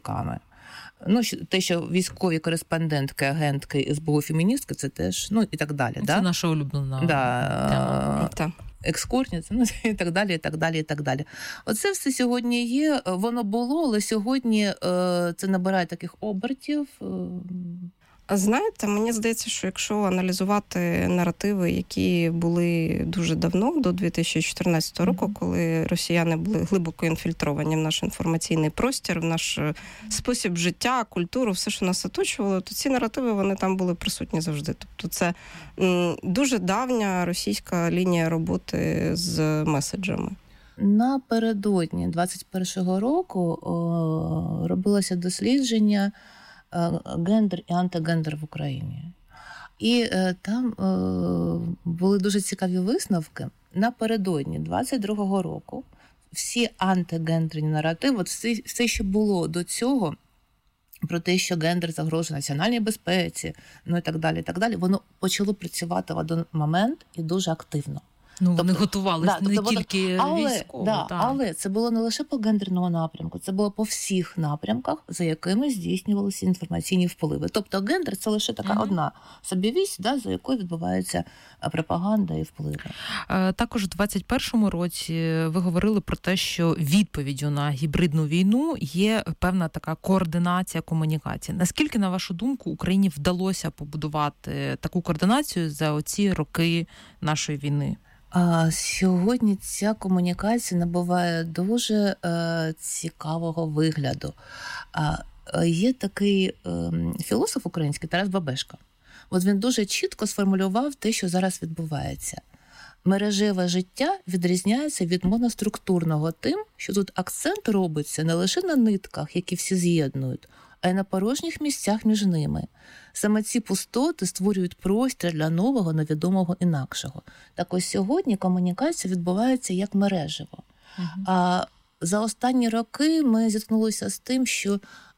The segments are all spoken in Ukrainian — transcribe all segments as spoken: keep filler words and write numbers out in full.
чоловіками. Ну, те, що військові кореспондентки, агентки, ес бе у, феміністки, це теж, ну, і так далі. Це да? наша улюблена да, тема. Екскурсниця, ну, і так далі, і так далі, і так далі. Оце все сьогодні є, воно було, але сьогодні е, це набирає таких обертів. Е. Знаєте, мені здається, що якщо аналізувати наративи, які були дуже давно, до дві тисячі чотирнадцятого року, mm-hmm. коли росіяни були глибоко інфільтровані в наш інформаційний простір, в наш спосіб життя, культуру, все, що нас оточувало, то ці наративи, вони там були присутні завжди. Тобто це м, дуже давня російська лінія роботи з меседжами. Напередодні двадцять першого року о, робилося дослідження гендер і антигендер в Україні. І е, там е, були дуже цікаві висновки. Напередодні двадцять другого року всі антигендерні наративи, от все, все, що було до цього, про те, що гендер загрожує національній безпеці, ну і так далі, і так далі, воно почало працювати в один момент і дуже активно. Ну, тобто, вони готувалися да, не тобто, тільки але, військово. Да, так. Але це було не лише по гендерному напрямку, це було по всіх напрямках, за якими здійснювалися інформаційні впливи. Тобто гендер – це лише така uh-huh. одна собівість, да, за якою відбувається пропаганда і впливи. Також у двадцять першому році ви говорили про те, що відповіддю на гібридну війну є певна така координація комунікації. Наскільки, на вашу думку, Україні вдалося побудувати таку координацію за оці роки нашої війни? А сьогодні ця комунікація набуває дуже е, цікавого вигляду. А, є такий е, філософ український Тарас Бабешко. От він дуже чітко сформулював те, що зараз відбувається. Мережеве життя відрізняється від моноструктурного тим, що тут акцент робиться не лише на нитках, які всі з'єднують, а й на порожніх місцях між ними. Саме ці пустоти створюють простір для нового, невідомого, інакшого. Так ось сьогодні комунікація відбувається як мережево. Uh-huh. А за останні роки ми зіткнулися з тим, що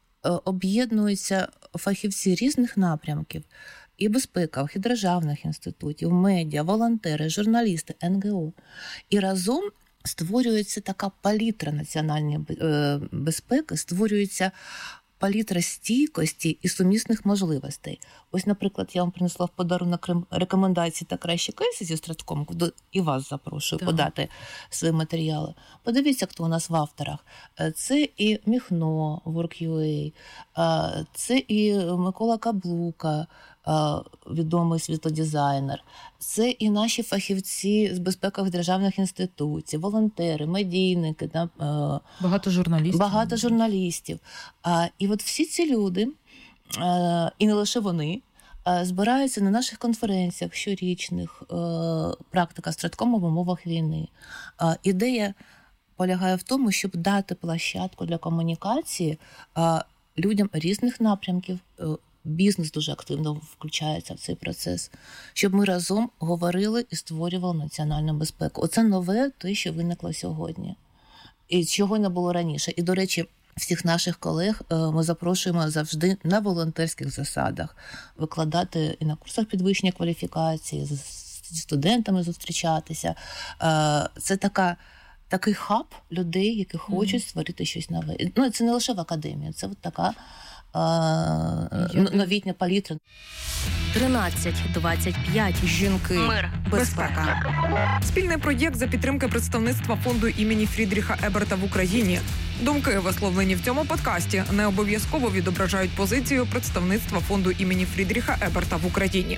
об'єднуються фахівці різних напрямків. І безпекових, і державних інститутів, медіа, волонтери, журналісти, ен ге о. І разом створюється така палітра національної безпеки, створюється палітра стійкості і сумісних можливостей. Ось, наприклад, я вам принесла в подарунок рекомендації та кращі кейси зі Стратком, куди і вас запрошую так. подати свої матеріали. Подивіться, хто у нас в авторах. Це і Міхно, Work.ua, це і Микола Каблука, відомий світлодизайнер. Це і наші фахівці з безпекових державних інституцій, волонтери, медійники. Багато журналістів. Багато журналістів. І от всі ці люди, і не лише вони, збираються на наших конференціях щорічних, практика Страткому в умовах війни. Ідея полягає в тому, щоб дати площадку для комунікації людям різних напрямків. Бізнес дуже активно включається в цей процес, щоб ми разом говорили і створювали національну безпеку. Оце нове, те, що виникло сьогодні. І чого не було раніше. І, до речі, всіх наших колег ми запрошуємо завжди на волонтерських засадах викладати і на курсах підвищення кваліфікації, зі студентами зустрічатися. Це така, такий хаб людей, які хочуть mm-hmm. створити щось нове. Ну, це не лише в академії, це от така новітня палітра. тринадцять двадцять п'ять. Жінки. Мир. Безпека. Спільний проєкт за підтримки представництва фонду імені Фрідріха Еберта в Україні. Думки, висловлені в цьому подкасті, не обов'язково відображають позицію представництва фонду імені Фрідріха Еберта в Україні.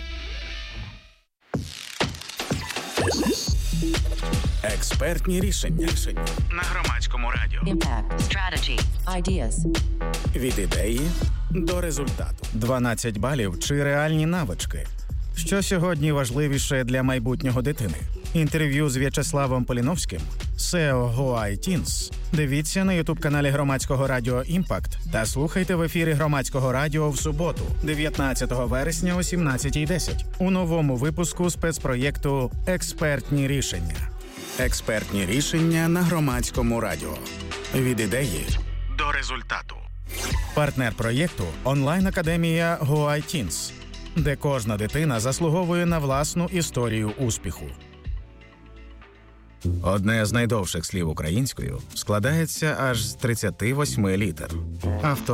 Експертні рішення. На Громадському радіо. Impact. Strategy. Ideas. Від ідеї до результату. дванадцять балів чи реальні навички. Що сьогодні важливіше для майбутнього дитини? Інтерв'ю з В'ячеславом Поліновським, сі і о Go I Teens. Дивіться на ютуб-каналі Громадського радіо «Імпакт» та слухайте в ефірі Громадського радіо в суботу, дев'ятнадцятого вересня о сімнадцятій десять у новому випуску спецпроєкту «Експертні рішення». Експертні рішення на Громадському радіо. Від ідеї до результату. Партнер проєкту – онлайн-академія Go I Teens, де кожна дитина заслуговує на власну історію успіху. Одне з найдовших слів українською складається аж з тридцяти восьми літер. Автор